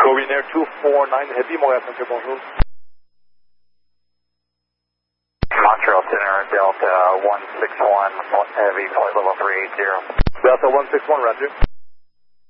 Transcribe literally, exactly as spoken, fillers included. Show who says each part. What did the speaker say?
Speaker 1: Corrine Air two four nine Heavy, Montréal Centre, bonjour.
Speaker 2: Montreal Center, Delta one six one, Heavy, flight level three eight zero.
Speaker 1: Delta one six one, roger.